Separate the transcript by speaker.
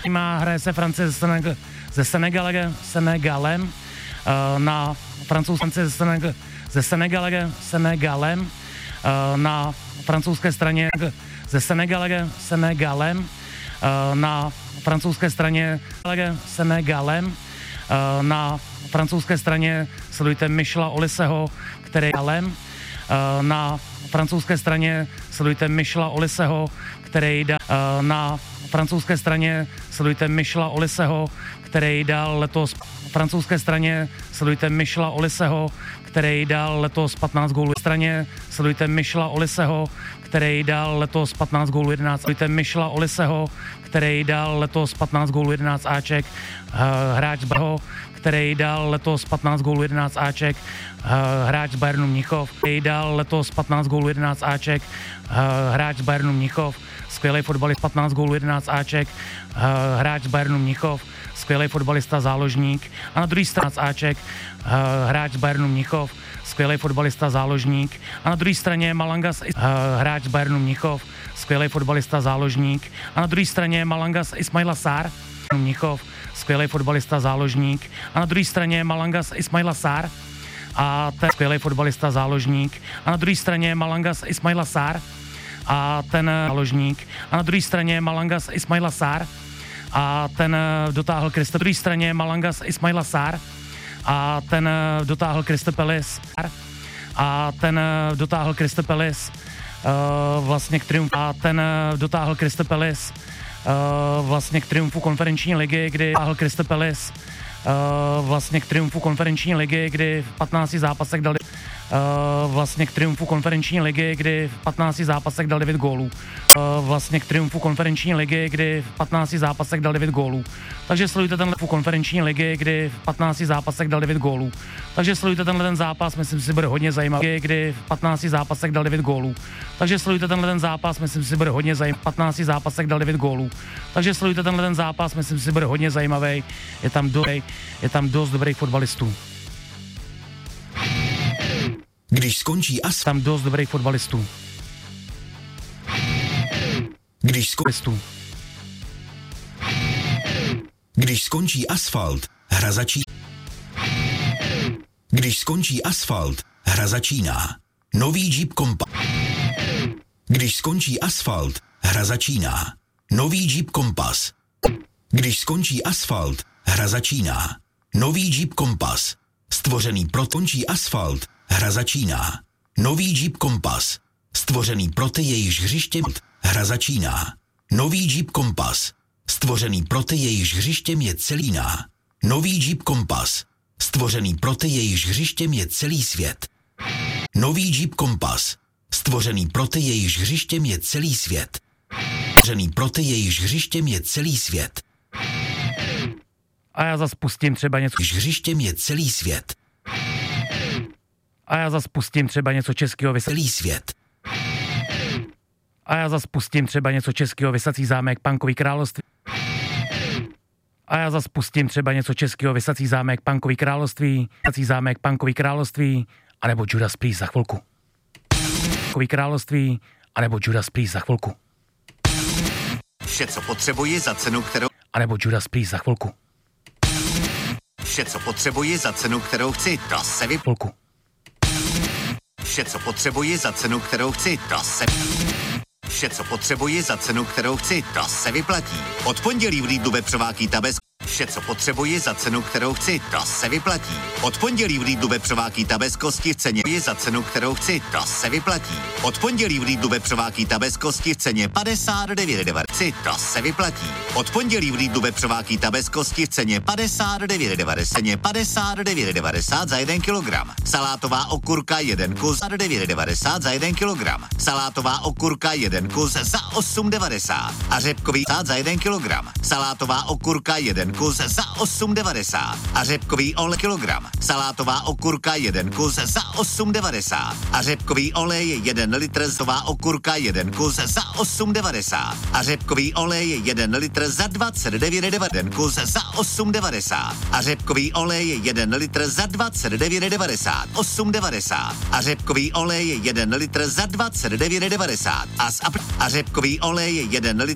Speaker 1: Hraje se Francie se Senegalem na Senegalem na francouzské straně Senegalem na francouzské straně na francouzské straně sledujte Michela Oliseho, který na francouzské straně sledujte Michela Oliseho, který dal na francouzské straně sledujte Michela Oliseho, který dal letos francouzské straně sledujte Michela Oliseho, který dal letos 15 gólů. Straně sledujte Michela Oliseho, který dal letos 15 gólů 11. Sledujte Michela Oliseho, který dal letos 15 gólů 11 áček. Hráč Brho, který dal letos 15 gólů 11 áček. Hráč Bayernu Mnichov, který dal letos 15 gólů 11 áček. Hráč Bayernu Mnichov, skvělý fotbalista 15 gólů 11 áček. Hráč Bayernu Mnichov, skvělý fotbalista záložník. A na druhý straně áček. Hráč Bayernu Mnichov, skvělý fotbalista záložník. A na druhé straně Malangas, hráč Bayernu Mnichov, skvělý fotbalista záložník. A na druhé straně Malangas Ismaila Sarr, Mnichov, skvělý fotbalista záložník. A na druhé straně Malangas Ismaila Sarr a ten skvělý fotbalista záložník. A na druhé straně Malangas Ismaila Sarr a ten záložník. A na druhé straně Malangas Ismaila Sarr a ten dotáhl Crystal. Na druhé straně Malangas Ismaila Sarr a ten dotáhl Crystal Palace a ten dotáhl Crystal Palace vlastně k triumfu a ten dotáhl Crystal Palace vlastně k triumfu konferenční ligy, kdy dotáhl Crystal Palace vlastně k triumfu konferenční ligy, kdy v 15 zápasech dal vlastně k triumfu konferenční ligy, kdy v 15 zápasech dal 9 gólů. Vlastně k triumfu konferenční ligy, kdy v 15 zápasech dal 9 gólů. Takže sledujte tenhle konferenční ligy, kdy v 15 zápasech dal 9 gólů. Takže sledujte tenhle ten zápas, myslím si, bude hodně zajímavý, kdy v 15 zápasech dal 9 gólů. Takže sledujte tenhle ten zápas, myslím si, bude hodně zajímavý. V 15 zápasech dal 9 gólů. Takže sledujte tenhle ten zápas, myslím si, bude hodně zajímavý. Je tam dost dobrých fotbalistů.
Speaker 2: Když skončí
Speaker 1: tam dost dobrých fotbalistů.
Speaker 2: Když skončí asfalt, hra začíná. Když skončí asfalt, hra začíná. Nový Jeep Compass. Když skončí asfalt, hra začíná. Nový Jeep Compass. Když skončí asfalt, hra začíná. Nový Jeep Compass. Stvořený pro končí asfalt, hra začíná. Nový Jeep Compass. Stvořený pro ty, jejichž hřiště. Hra začíná. Nový Jeep Compass. Stvořený pro ty, jejichž hřištěm je celíná. Nový Jeep Compass. Stvořený pro ty, jejichž hřištěm je celý svět. Nový Jeep Compass. Stvořený pro ty, jejichž hřištěm je celý svět. Stvořený pro ty, jejichž hřištěm je celý svět.
Speaker 1: A já zas pustím třeba něco.
Speaker 2: Hřištěm je celý svět.
Speaker 1: A já zas pustím třeba něco českého.
Speaker 2: Celý svět.
Speaker 1: A já zas pustím třeba něco českého. Vysací zámek, Punkový království. A já zas pustím třeba něco českého. Vysací zámek, Punkový království. Vysací zámek, Punkový království. A nebo Judas Priest za chvilku. Punkový království. A nebo Judas Priest za chvilku.
Speaker 2: Vše, co potřebuji za cenu, kterou...
Speaker 1: A nebo Judas Priest za chvilku.
Speaker 2: Vše, co potřebuji za cenu, kterou chci, to se
Speaker 1: chvilku.
Speaker 2: Vše, co potřebuji za cenu, kterou chci, to se... Vše, co potřebuji za cenu, kterou chci, to se vyplatí. Od pondělí v Lidlu vepřováky Tabes. Vše, co potřebuji za cenu, kterou chci, to se vyplatí. Od pondělí v Lidlu vepřováky Tabes kosti v ceně je za cenu, kterou chci, to se vyplatí. Od pondělí v Lidlu vepřováky Tabes kosti v ceně 59,90. To se vyplatí. Od pondělí v Lidlu vepřováky Tabes kosti v ceně 59,90. Ceně 59,90 za 1 kilogram. Salátová okurka 1 kus 9,90 za 1 kilogram. Salátová okurka 1 kus za 8,90. A řepkový za 1 kilogram. Salátová okurka 1 kus za 8,90 a řepkový olej kilogram. Salátová okurka 1 kus za 8,90 a řepkový olej 1 litr. Salátová okurka 1 kus za 8,90 a řepkový olej 1 litr za 29,90. Kus za 8,90 a řepkový olej 1 litr za 29,90. 8,90 a řepkový olej 1 litr za 29,90 a řepkový olej 1 litr